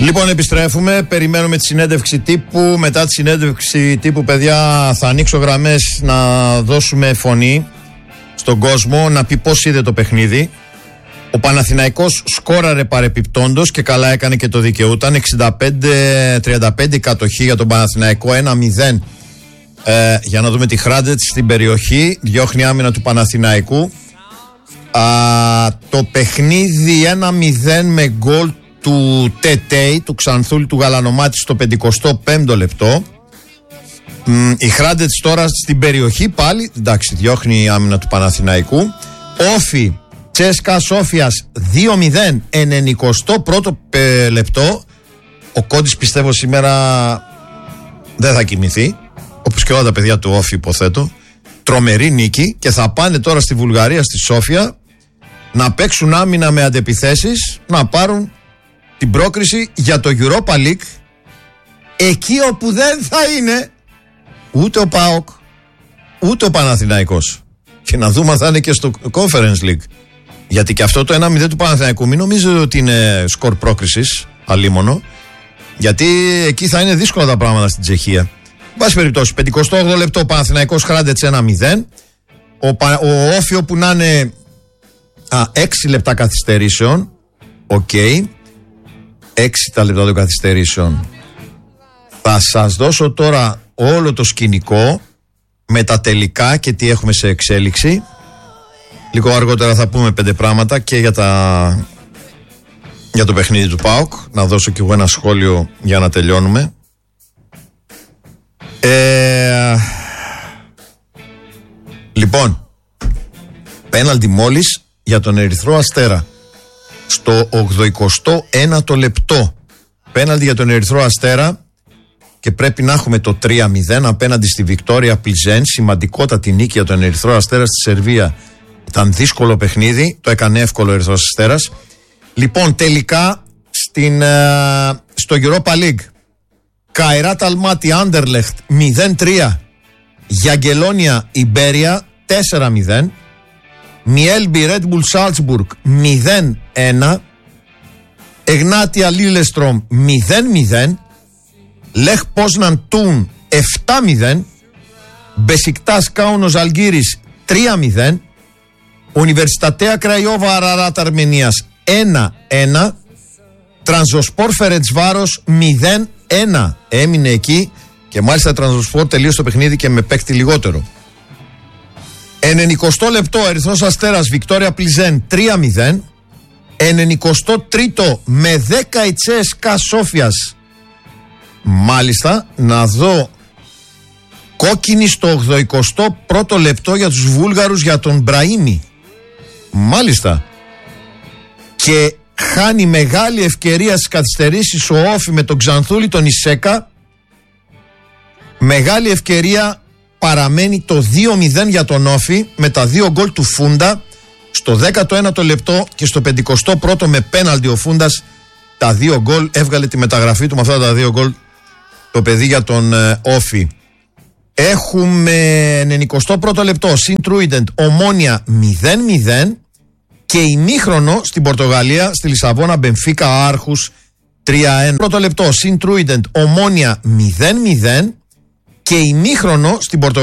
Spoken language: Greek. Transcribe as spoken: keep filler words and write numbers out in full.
Λοιπόν, επιστρέφουμε. Περιμένουμε τη συνέντευξη τύπου. Μετά τη συνέντευξη τύπου, παιδιά, θα ανοίξω γραμμές να δώσουμε φωνή στον κόσμο να πει πώς είδε το παιχνίδι. Ο Παναθηναϊκός σκόραρε παρεπιπτόντος και καλά έκανε και το δικαιούταν. εξήντα πέντε τριάντα πέντε κατοχή για τον Παναθηναϊκό, ένα μηδέν. Ε, για να δούμε τη Χράντετ στην περιοχή. Διώχνει άμυνα του Παναθηναϊκού. Α, το παιχνίδι ένα μηδέν με γκολ του Τετέι, του Ξανθούλη του Γαλανομάτη στο πενηκοστό πέμπτο λεπτό. Μ, η Χράντετ τώρα στην περιοχή πάλι. Εντάξει, διώχνει η άμυνα του Παναθηναϊκού. Όφι Τσέσκα Σόφιας δύο μηδέν, ενενηκοστό πρώτο ε, λεπτό. Ο Κόντις πιστεύω σήμερα δεν θα κοιμηθεί, όπως και όλα τα παιδιά του Όφι, υποθέτω. Τρομερή νίκη και θα πάνε τώρα στη Βουλγαρία, στη Σόφια, να παίξουν άμυνα με αντεπιθέσεις, να πάρουν την πρόκριση για το Europa League, εκεί όπου δεν θα είναι ούτε ο ΠΑΟΚ ούτε ο Παναθηναϊκός. Και να δούμε αν θα είναι και στο Conference League. Γιατί και αυτό το ένα μηδέν του Παναθηναϊκού μην νομίζετε ότι είναι σκορ πρόκρισης, αλίμονο. Γιατί εκεί θα είναι δύσκολα τα πράγματα στην Τσεχία. Εν πάση περιπτώσει, πενηκοστό όγδοο λεπτό, ο Παναθηναϊκός Χράντετς ένα μηδέν. Ο, ο Όφιο που να είναι α, έξι λεπτά καθυστερήσεων. Οκ. Okay. έξι τα λεπτά των καθυστερήσεων. Θα σας δώσω τώρα όλο το σκηνικό με τα τελικά και τι έχουμε σε εξέλιξη. Λίγο αργότερα θα πούμε πέντε πράγματα και για, τα... για το παιχνίδι του ΠΑΟΚ. Να δώσω κι εγώ ένα σχόλιο για να τελειώνουμε. Ε... Λοιπόν, πέναλτι μόλις για τον Ερυθρό Αστέρα στο ογδοηκοστό ένατο λεπτό. Πέναλτι για τον Ερυθρό Αστέρα και πρέπει να έχουμε το τρία μηδέν απέναντι στη Βικτόρια Πλιζέν. Σημαντικότατη νίκη για τον Ερυθρό Αστέρα στη Σερβία. Ήταν δύσκολο παιχνίδι, το έκανε εύκολο ο Ερυθρός Αστέρας. Λοιπόν, τελικά στην, uh, στο Europa League, Καϊράτ Αλμάτι Άντερλεχτ μηδέν τρία, Γιαγκελόνια Ιμπέρια τέσσερα μηδέν, Μιέλμπι Red Bull Salzburg μηδέν ένα, Εγνάτια Λίλεστρομ μηδέν μηδέν, Λεχ Πόσναν Τούν επτά μηδέν, Μπεσικτάς Κάουνος Αλγύρης τρία μηδέν, Ουνιβερσιτατέα Κραϊόβα Αραράτ Αρμενίας ένα ένα, Τρανζοσπόρ Φερεντσβάρος μηδέν ένα. Έμεινε εκεί και μάλιστα Τρανζοσπόρ τελείωσε το παιχνίδι και με παίκτη λιγότερο. ενενηκοστό λεπτό Ερυθρός Αστέρας Βικτόρια Πλιζέν τρία μηδέν. ενενηκοστό τρίτο με δέκα η Τσέσκα Σόφιας. Μάλιστα, να δω κόκκινη στο ογδοηκοστό πρώτο λεπτό για τους Βούλγαρους, για τον Μπραήμι. Μάλιστα. Και χάνει μεγάλη ευκαιρία στις καθυστερήσεις ο Όφι με τον Ξανθούλη τον Ισέκα. Μεγάλη ευκαιρία, παραμένει το δύο μηδέν για τον Όφι με τα δύο γκολ του Φούντα στο δέκατο ένατο λεπτό και στο πενηκοστό πρώτο με πέναλτι ο Φούντας. Τα δύο γκολ, έβγαλε τη μεταγραφή του με αυτά τα δύο γκολ το παιδί για τον ε, Όφι. Έχουμε ενενηκοστό πρώτο λεπτό Σιντρούιντεντ Ομόνια μηδέν μηδέν και ημίχρονο στην Πορτογαλία, στη Λισαβόνα, Μπενφίκα Άρχους τρία ένα. Πρώτο λεπτό Σιντρούιντεντ Ομόνια μηδέν μηδέν και ημίχρονο στην Πορτογαλία.